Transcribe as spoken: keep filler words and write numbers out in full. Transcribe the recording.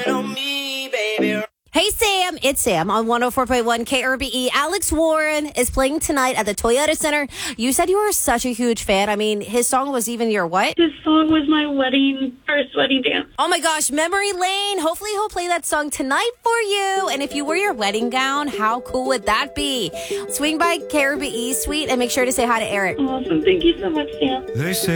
it on me, baby. Hey, Sam. It's Sam on one oh four point one K R B E. Alex Warren is playing tonight at the Toyota Center. You said you were such a huge fan. I mean, his song was even your what? This song was my wedding, first wedding dance. Oh, my gosh. Memory Lane. Hopefully he'll play that song tonight for you. And if you wear your wedding gown, how cool would that be? Swing by K R B E Suite and make sure to say hi to Eric. Awesome. Thank you so much, Sam. They say